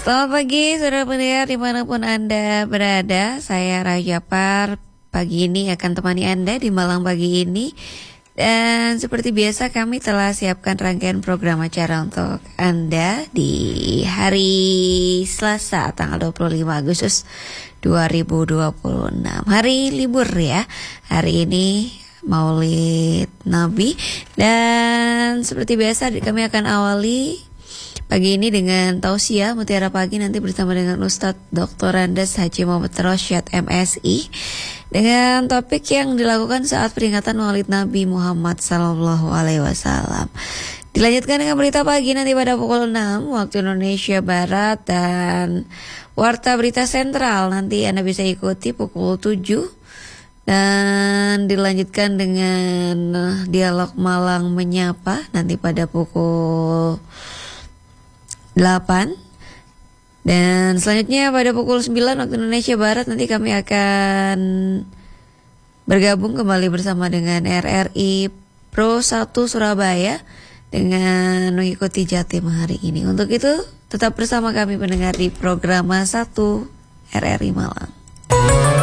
Selamat pagi, saudara pendengar dimanapun Anda berada. Saya Raja Par. Pagi ini akan temani Anda di Malang pagi ini. Dan seperti biasa kami telah siapkan rangkaian program acara untuk Anda di hari Selasa tanggal 25 Agustus 2026. Hari libur ya. Hari ini Maulid Nabi. Dan seperti biasa kami akan awali pagi ini dengan tausiah Mutiara Pagi nanti bersama dengan Ustadz Dr. Andes Haji Muhammad Rosyad MSI dengan topik yang dilakukan saat peringatan Maulid Nabi Muhammad Sallallahu Alaihi Wasallam. Dilanjutkan dengan berita pagi nanti pada pukul 6 waktu Indonesia Barat dan Warta Berita Sentral nanti Anda bisa ikuti pukul 7 dan dilanjutkan dengan Dialog Malang Menyapa nanti pada pukul 8. Dan selanjutnya pada pukul 9 waktu Indonesia Barat nanti kami akan bergabung kembali bersama dengan RRI Pro 1 Surabaya dengan mengikuti Jatim hari ini. Untuk itu tetap bersama kami pendengar di program 1 RRI Malang.